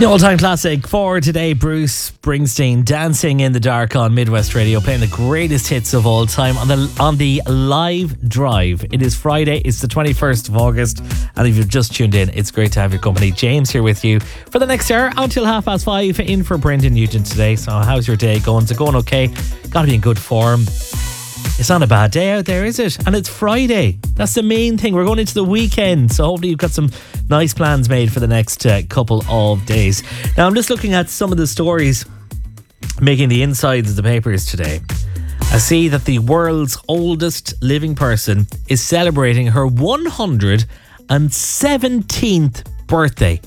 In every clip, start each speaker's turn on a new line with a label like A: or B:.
A: The all-time classic for today, Bruce Springsteen, Dancing in the Dark on Midwest Radio, playing the greatest hits of all time on the live drive. It is Friday, it's the 21st of August, and if you've just tuned in, it's great to have your company. James here with you for the next hour until 5:30, in for Brendan Nugent today. So how's your day going? Is it going okay? Gotta be in good form. It's not a bad day out there, is it? And it's Friday. That's the main thing. We're going into the weekend, so hopefully you've got some nice plans made for the next couple of days. Now, I'm just looking at some of the stories making the insides of the papers today. I see that the world's oldest living person is celebrating her 117th birthday.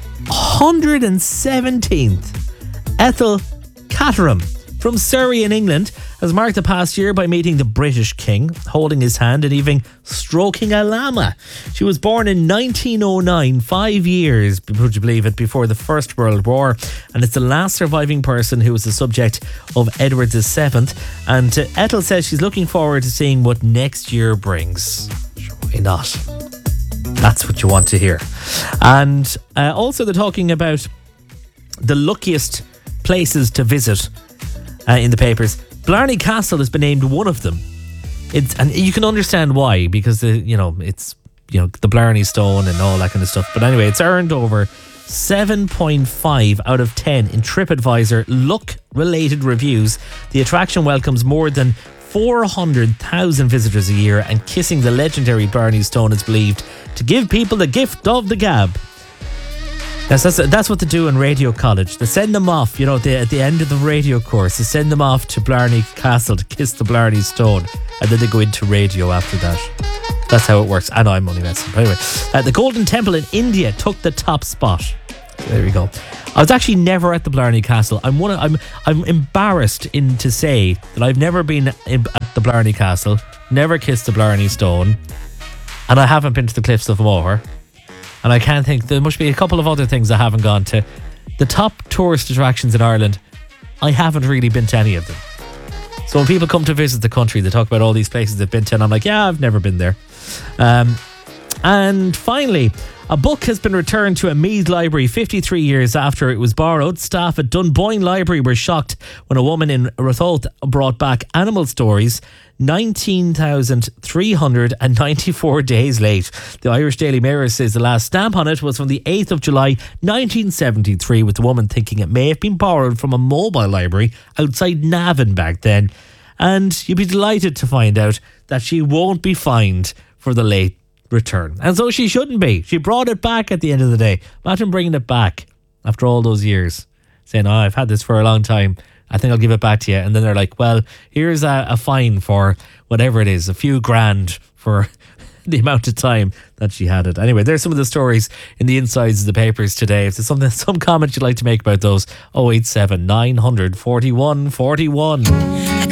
A: 117th. Ethel Caterham from Surrey in England has marked the past year by meeting the British King, holding his hand and even stroking a llama. She was born in 1909, 5 years, would you believe it, before the First World War, and it's the last surviving person who was the subject of Edward VII. And Ethel says she's looking forward to seeing what next year brings. Sure, why not? That's what you want to hear. And also they're talking about the luckiest places to visit in the papers. Blarney Castle has been named one of them. And you can understand why, because it's the Blarney Stone and all that kind of stuff. But anyway, it's earned over 7.5 out of 10 in TripAdvisor luck-related reviews. The attraction welcomes more than 400,000 visitors a year, and kissing the legendary Blarney Stone is believed to give people the gift of the gab. That's what they do in Radio College. They send them off, at the end of the radio course, they send them off to Blarney Castle to kiss the Blarney Stone, and then they go into radio after that. That's how it works. I know I'm only messing. But anyway, the Golden Temple in India took the top spot. There we go. I was actually never at the Blarney Castle. I'm embarrassed to say that I've never been at the Blarney Castle, never kissed the Blarney Stone, and I haven't been to the Cliffs of Moher. And I can't think, there must be a couple of other things I haven't gone to. The top tourist attractions in Ireland, I haven't really been to any of them. So when people come to visit the country, they talk about all these places they've been to, and I'm like, yeah, I've never been there. And finally, a book has been returned to a Meath library 53 years after it was borrowed. Staff at Dunboyne Library were shocked when a woman in Rothoth brought back Animal Stories 19,394 days late. The Irish Daily Mirror says the last stamp on it was from the 8th of July 1973, with the woman thinking it may have been borrowed from a mobile library outside Navan back then. And you'd be delighted to find out that she won't be fined for the late return. And so she shouldn't be. She brought it back at the end of the day. Imagine bringing it back after all those years, saying, I've had this for a long time, I think I'll give it back to you. And then they're like, well, here's a fine for whatever it is, a few grand for the amount of time that she had it. Anyway, there's some of the stories in the insides of the papers today. If there's some comment you'd like to make about those, 087 900 41 41.